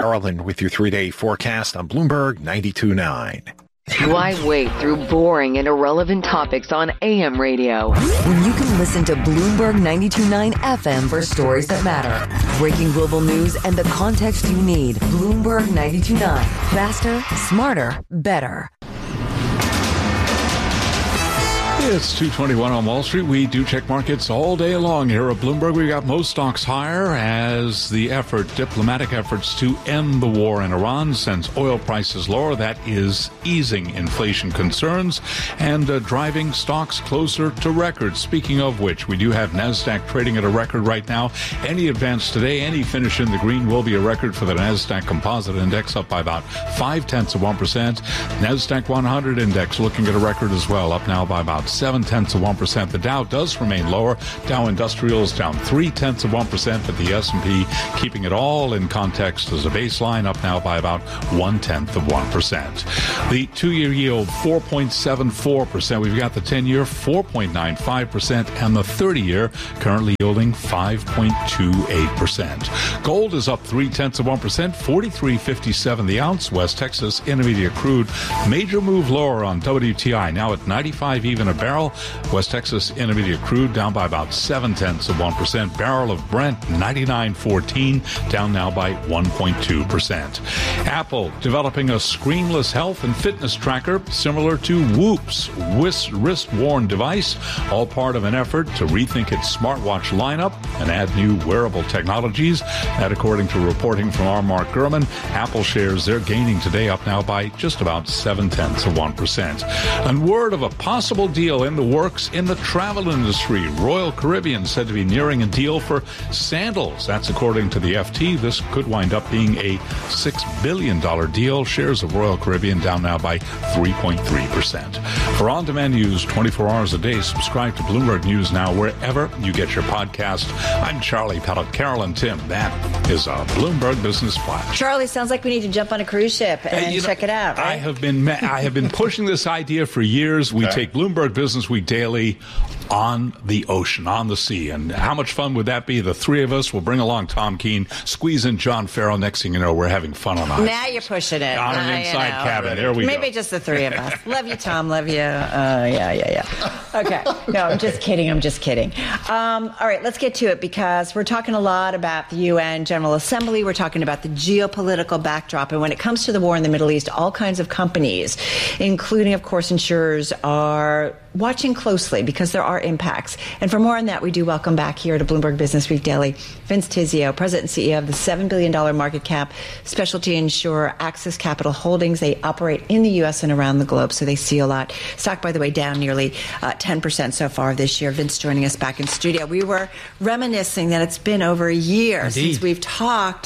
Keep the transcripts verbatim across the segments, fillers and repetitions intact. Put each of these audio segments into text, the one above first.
Garland with your three-day forecast on Bloomberg ninety-two point nine. Why wait through boring and irrelevant topics on A M radio when you can listen to Bloomberg ninety-two point nine F M for stories that matter? Breaking global news and the context you need. Bloomberg ninety-two point nine. Faster, smarter, better. It's two twenty-one on Wall Street. We do check markets all day long here at Bloomberg. We got most stocks higher as the effort, diplomatic efforts to end the war in Iran sends oil prices lower. That is easing inflation concerns and uh, driving stocks closer to records. Speaking of which, we do have NASDAQ trading at a record right now. Any advance today, any finish in the green will be a record for the NASDAQ Composite Index, up by about five-tenths of one percent. NASDAQ one hundred Index looking at a record as well, up now by about seven-tenths of one percent. The Dow does remain lower. Dow Industrial is down three-tenths of one percent, but the S and P keeping it all in context as a baseline, up now by about one-tenth of one percent. The two-year yield, four point seven four percent. We've got the ten-year, four point nine five percent, and the thirty-year currently yielding five point two eight percent. Gold is up three-tenths of one percent, forty-three fifty-seven the ounce. West Texas Intermediate crude, major move lower on W T I, now at ninety-five even a barrel. West Texas Intermediate crude down by about seven-tenths of one percent. Barrel of Brent, ninety-nine fourteen, down now by one point two percent. Apple developing a screenless health and fitness tracker similar to Whoop's wrist-worn device, all part of an effort to rethink its smartwatch lineup and add new wearable technologies. That according to reporting from our Mark Gurman. Apple shares, they're gaining today, up now by just about seven-tenths of one percent. And word of a possible deal in the works in the travel industry. Royal Caribbean said to be nearing a deal for sandals. That's according to the F T. This could wind up being a six billion dollars deal. Shares of Royal Caribbean down now by three point three percent. For on-demand news twenty-four hours a day, subscribe to Bloomberg News Now wherever you get your podcast. I'm Charlie Pellet. Carol and Tim, that is a Bloomberg Business Flash. Charlie, sounds like we need to jump on a cruise ship and hey, check know, it out. Right? I have been I have been pushing this idea for years. We okay. take Bloomberg Business Week daily on the ocean, on the sea. And how much fun would that be? The three of us will bring along Tom Keene, squeeze in John Farrell. Next thing you know, we're having fun on ice. Now you're pushing it. On an inside you know. cabin. There we Maybe go. Maybe just the three of us. Love you, Tom. Love you. Uh, yeah, yeah, yeah. Okay. No, I'm just kidding. I'm just kidding. Um, all right, let's get to it because we're talking a lot about the U N General Assembly. We're talking about the geopolitical backdrop. And when it comes to the war in the Middle East, all kinds of companies, including, of course, insurers, are watching closely because there are impacts. And for more on that, we do welcome back here to Bloomberg Business Week Daily, Vince Tizzio, President and C E O of the seven billion dollars market cap specialty insurer Axis Capital Holdings. They operate in the U S and around the globe, so they see a lot. Stock, by the way, down nearly uh, ten percent so far this year. Vince joining us back in studio. We were reminiscing that it's been over a year Indeed. since we've talked.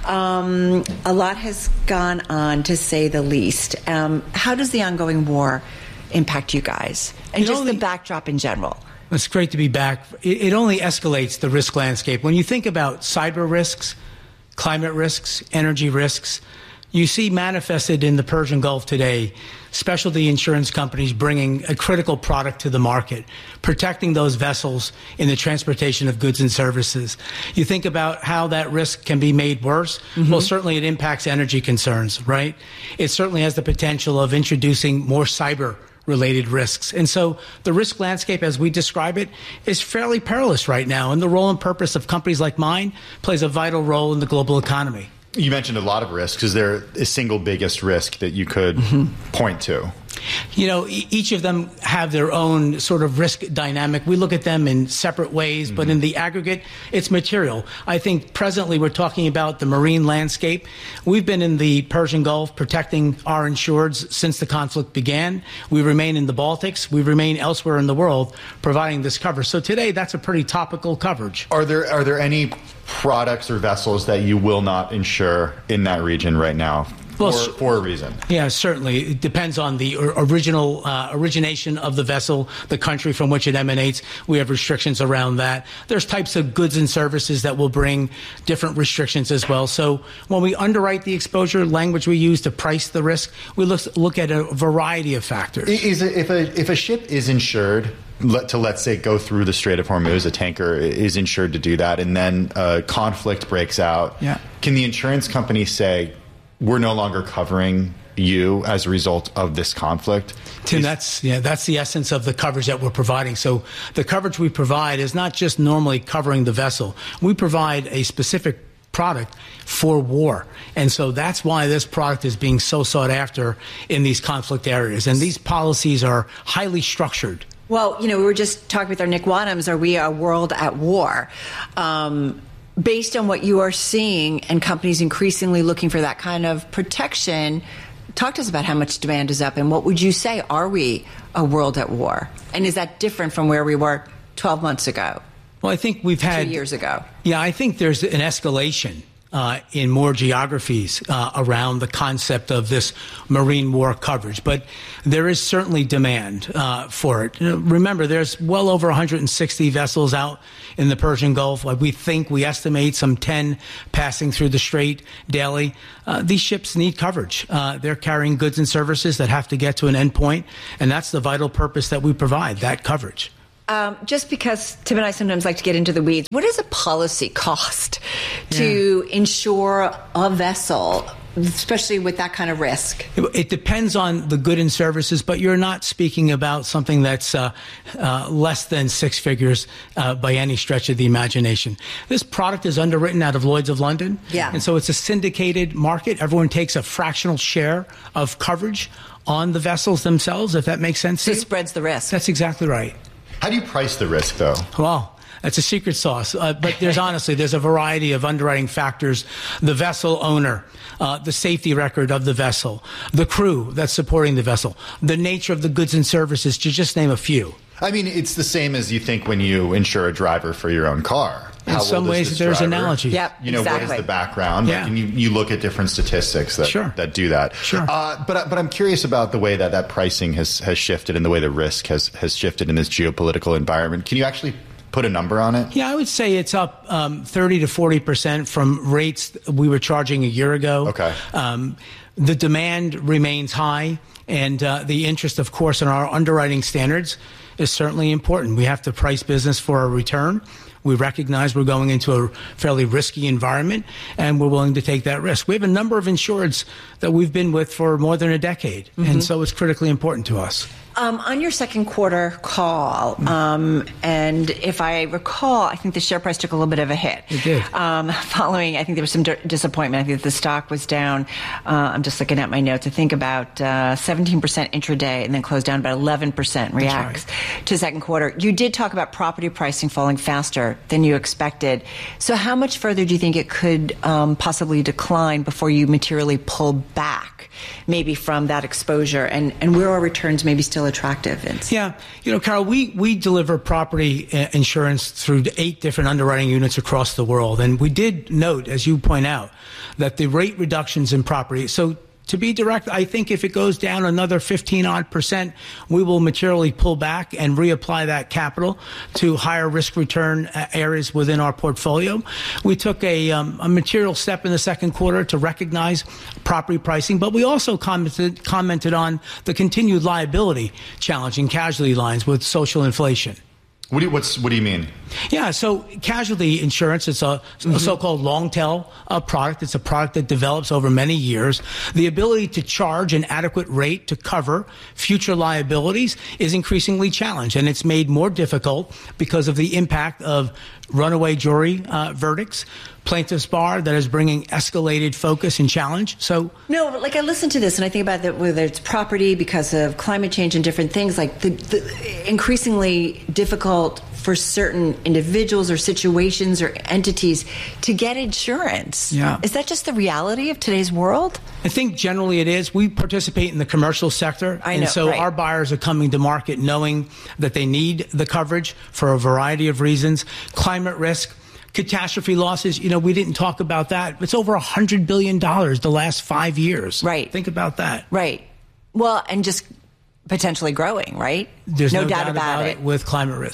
Um, a lot has gone on, to say the least. Um, how does the ongoing war impact you guys and it just only, the backdrop in general? It's great to be back. It, it only escalates the risk landscape. When you think about cyber risks, climate risks, energy risks, you see manifested in the Persian Gulf today specialty insurance companies bringing a critical product to the market, protecting those vessels in the transportation of goods and services. You think about how that risk can be made worse. Mm-hmm. Well, certainly it impacts energy concerns, right? It certainly has the potential of introducing more cyber related risks. And so the risk landscape, as we describe it, is fairly perilous right now. And the role and purpose of companies like mine plays a vital role in the global economy. You mentioned a lot of risks. Is there a single biggest risk that you could mm-hmm. point to? You know, e- each of them have their own sort of risk dynamic. We look at them in separate ways, mm-hmm. but in the aggregate, it's material. I think presently we're talking about the marine landscape. We've been in the Persian Gulf protecting our insureds since the conflict began. We remain in the Baltics. We remain elsewhere in the world providing this coverage. So today, that's a pretty topical coverage. Are there are there any products or vessels that you will not insure in that region right now? Well, for, for a reason. Yeah, certainly. It depends on the original uh, origination of the vessel, the country from which it emanates. We have restrictions around that. There's types of goods and services that will bring different restrictions as well. So when we underwrite the exposure, language we use to price the risk, we look look at a variety of factors. Is it, if a if a ship is insured let, to, let's say, go through the Strait of Hormuz, a tanker is insured to do that, and then a conflict breaks out. Yeah. Can the insurance company say, we're no longer covering you as a result of this conflict? Tim, that's yeah, that's the essence of the coverage that we're providing. So the coverage we provide is not just normally covering the vessel. We provide a specific product for war. And so that's why this product is being so sought after in these conflict areas. And these policies are highly structured. Well, you know, we were just talking with our Nick Wadhams, are we a world at war? Um, based on what you are seeing and companies increasingly looking for that kind of protection, talk to us about how much demand is up and what would you say, are we a world at war? And is that different from where we were twelve months ago? Well, I think we've had... Two years ago. Yeah, I think there's an escalation uh, in more geographies uh, around the concept of this marine war coverage. But there is certainly demand uh, for it. Remember, there's well over one hundred sixty vessels out in the Persian Gulf. We think, we estimate some ten passing through the Strait daily. Uh, these ships need coverage. Uh, they're carrying goods and services that have to get to an endpoint, and that's the vital purpose that we provide, that coverage. Um, just because Tim and I sometimes like to get into the weeds, what does a policy cost to yeah. insure a vessel, especially with that kind of risk? It, it depends on the good and services, but you're not speaking about something that's uh, uh, less than six figures uh, by any stretch of the imagination. This product is underwritten out of Lloyd's of London, yeah. and so it's a syndicated market. Everyone takes a fractional share of coverage on the vessels themselves, if that makes sense. So it spreads the risk. That's exactly right. How do you price the risk, though? Well, that's a secret sauce. Uh, but there's honestly, there's a variety of underwriting factors. The vessel owner, uh, the safety record of the vessel, the crew that's supporting the vessel, the nature of the goods and services, to just name a few. I mean, it's the same as you think when you insure a driver for your own car. In some ways, there's analogy. Yep, you know, exactly. what is the background? Yeah. Like, and you, you look at different statistics that, sure. that do that. Sure. Uh, but but I'm curious about the way that that pricing has, has shifted and the way the risk has, has shifted in this geopolitical environment. Can you actually put a number on it? Yeah, I would say it's up um, thirty to forty percent from rates we were charging a year ago. Okay. Um, the demand remains high, and uh, the interest, of course, in our underwriting standards is certainly important. We have to price business for a return. We recognize we're going into a fairly risky environment, and we're willing to take that risk. We have a number of insureds that we've been with for more than a decade, mm-hmm. and so it's critically important to us. Um, on your second quarter call, um, and if I recall, I think the share price took a little bit of a hit. It did. Um, following, I think there was some d- disappointment. I think the stock was down. Uh, I'm just looking at my notes. I think about uh, seventeen percent intraday, and then closed down about eleven percent reacts right. to second quarter. You did talk about property pricing falling faster than you expected. So how much further do you think it could um, possibly decline before you materially pull back, maybe from that exposure? And, and where are returns maybe still attractive? Vince? Yeah. You know, Carol, we, we deliver property uh, insurance through eight different underwriting units across the world. And we did note, as you point out, that the rate reductions in property, so to be direct, I think if it goes down another fifteen odd percent, we will materially pull back and reapply that capital to higher risk return areas within our portfolio. We took a, um, a material step in the second quarter to recognize property pricing, but we also commented, commented on the continued liability challenge in casualty lines with social inflation. What do you, what's, what do you mean? Yeah, so casualty insurance, it's a, mm-hmm. a so-called long-tail uh, product. It's a product that develops over many years. The ability to charge an adequate rate to cover future liabilities is increasingly challenged, and it's made more difficult because of the impact of runaway jury uh, verdicts, plaintiff's bar that is bringing escalated focus and challenge. So no, but like I listen to this and I think about that, whether it's property because of climate change and different things, like the, the increasingly difficult for certain individuals or situations or entities to get insurance. Yeah. Is that just the reality of today's world? I think generally it is. We participate in the commercial sector. I know, and so right. our buyers are coming to market knowing that they need the coverage for a variety of reasons. Climate risk, catastrophe losses, you know, we didn't talk about that. It's over one hundred billion dollars the last five years. Right. Think about that. Right. Well, and just potentially growing, right? There's no, no doubt, doubt about, about it. it with climate risk.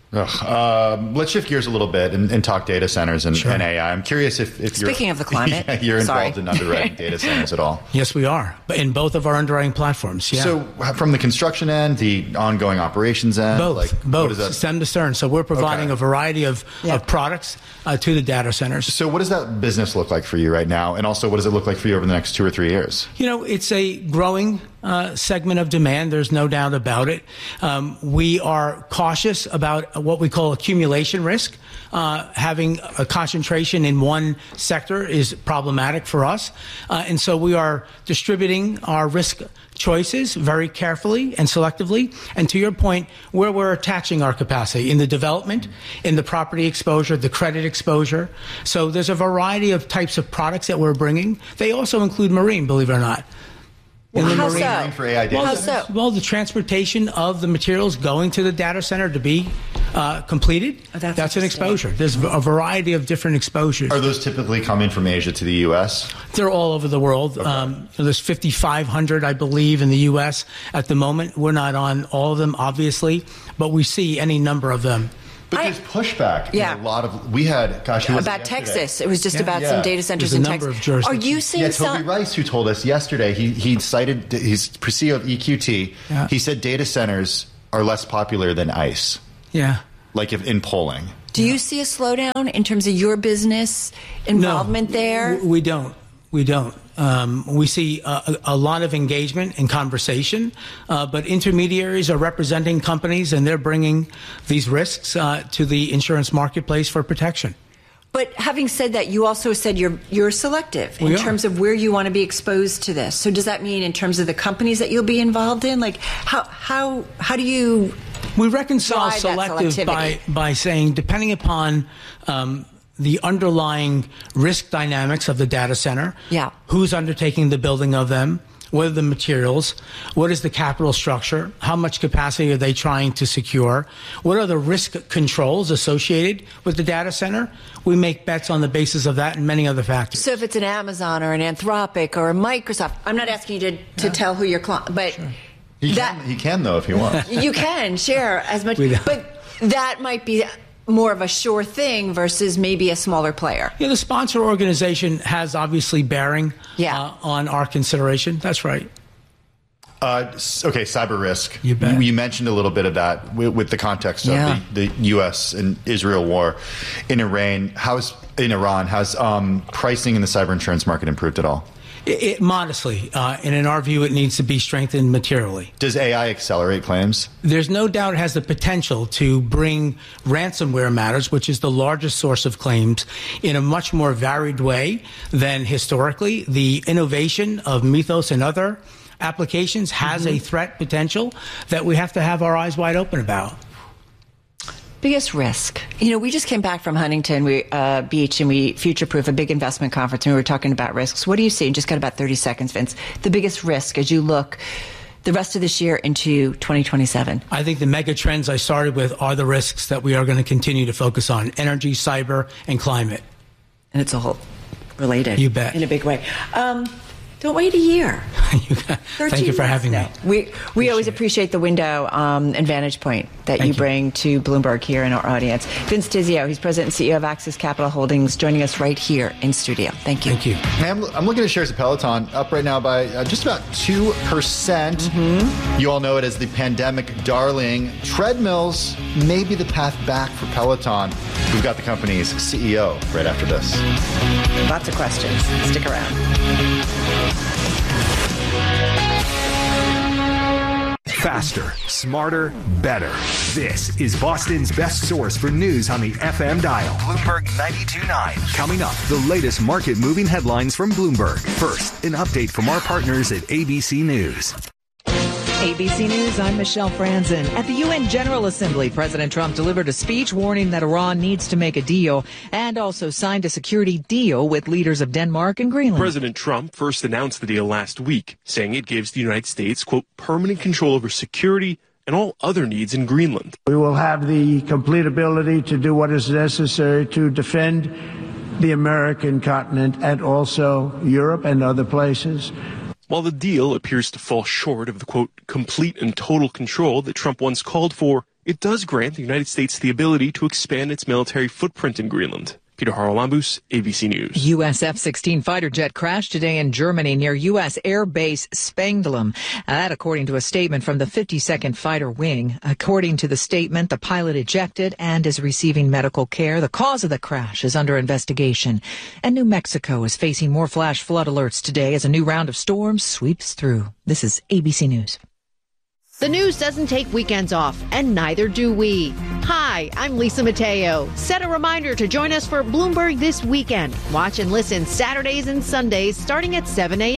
Um, let's shift gears a little bit and, and talk data centers and, Sure. and A I. I'm curious if, if you're Speaking of the climate, yeah, you're involved sorry. in underwriting data centers at all. Yes, we are. But in both of our underwriting platforms. Yeah. So from the construction end, the ongoing operations end, Both, like both, what is that? stem to stern. So we're providing Okay. a variety of, Yeah. of products uh, to the data centers. So what does that business look like for you right now? And also, what does it look like for you over the next two or three years? You know, it's a growing uh, segment of demand. There's no doubt about it. Um, we are cautious about what we call accumulation risk. Uh, having a concentration in one sector is problematic for us. Uh, and so we are distributing our risk choices very carefully and selectively. And to your point, where we're attaching our capacity in the development, in the property exposure, the credit exposure. So there's a variety of types of products that we're bringing. They also include marine, believe it or not. Well, In the how marine- so? Marine for A I data How centers? so? Well, the transportation of the materials going to the data center to be uh, completed, Oh, that's that's an interesting. exposure. There's a variety of different exposures. Are those typically coming from Asia to the U S? They're all over the world. Um, there's fifty-five hundred, I believe, in the U S at the moment. We're not on all of them, obviously, but we see any number of them. But I- there's pushback. in Yeah. a lot of we had. Gosh, who was it About yesterday? Texas. It was just Yeah. about Yeah. some data centers There's a in number Texas. of jurisdictions. Are you seeing Yeah, Toby some? Rice, who told us yesterday, he he cited he's C E O of E Q T. Yeah. He said data centers are less popular than ICE, Yeah. like if in polling. Do you see a slowdown in terms of your business involvement no, there? w- We don't. We don't. Um, we see a, a lot of engagement and conversation, uh, but intermediaries are representing companies and they're bringing these risks uh, to the insurance marketplace for protection. But having said that, you also said you're you're selective in We are. terms of where you want to be exposed to this. So does that mean in terms of the companies that you'll be involved in? Like how how how do you We reconcile drive that selective by, selectivity? by saying, depending upon um, the underlying risk dynamics of the data center, Yeah. who's undertaking the building of them, what are the materials, what is the capital structure, how much capacity are they trying to secure, what are the risk controls associated with the data center? We make bets on the basis of that and many other factors. So if it's an Amazon or an Anthropic or a Microsoft, I'm not asking you to, to tell who your client, but He that can, he can though if he wants. you can share as much, We don't. but that might be more of a sure thing versus maybe a smaller player. Yeah, the sponsor organization has obviously bearing Yeah. uh, on our consideration. That's right. Uh, s- okay, cyber risk. You bet. You, you mentioned a little bit of that with, with the context Yeah. of the, the U S and Israel war in Iran. How's in Iran? Has um, pricing in the cyber insurance market improved at all? It, it, modestly, uh, and in our view, it needs to be strengthened materially. Does A I accelerate claims? There's no doubt it has the potential to bring ransomware matters, which is the largest source of claims, in a much more varied way than historically. The innovation of Mythos and other applications has a threat potential that we have to have our eyes wide open about. Biggest risk. You know, we just came back from Huntington we, uh, Beach and we future-proof a big investment conference and we were talking about risks. What do you see? Just got about thirty seconds, Vince. The biggest risk as you look the rest of this year into twenty twenty-seven. I think the mega trends I started with are the risks that we are going to continue to focus on: energy, cyber, and climate. And it's all related. You bet. In a big way. Um, don't wait a year. You got- Thank you for having me. We we always appreciate the window um, and vantage point that Thank you you. bring to Bloomberg here in our audience. Vince Tizio, he's president and C E O of Axis Capital Holdings, joining us right here in studio. Thank you. Thank you. Hey, I'm, I'm looking at shares of Peloton up right now by uh, just about two percent. Mm-hmm. You all know it as the pandemic darling. Treadmills may be the path back for Peloton. We've got the company's C E O right after this. Lots of questions. Stick around. Faster, smarter, better. This is Boston's best source for news on the F M dial. Bloomberg ninety-two point nine. Coming up, the latest market-moving headlines from Bloomberg. First, an update from our partners at A B C News. A B C News, I'm Michelle Franzen. At the U N General Assembly, President Trump delivered a speech warning that Iran needs to make a deal and also signed a security deal with leaders of Denmark and Greenland. President Trump first announced the deal last week, saying it gives the United States, quote, permanent control over security and all other needs in Greenland. We will have the complete ability to do what is necessary to defend the American continent and also Europe and other places. While the deal appears to fall short of the, quote, complete and total control that Trump once called for, it does grant the United States the ability to expand its military footprint in Greenland. Peter Haralambous, A B C News. U S F sixteen fighter jet crashed today in Germany near U S Air Base Spangdahlem. That according to a statement from the fifty-second Fighter Wing. According to the statement, the pilot ejected and is receiving medical care. The cause of the crash is under investigation. And New Mexico is facing more flash flood alerts today as a new round of storms sweeps through. This is A B C News. The news doesn't take weekends off, and neither do we. Hi, I'm Lisa Mateo. Set a reminder to join us for Bloomberg This Weekend. Watch and listen Saturdays and Sundays starting at seven a.m.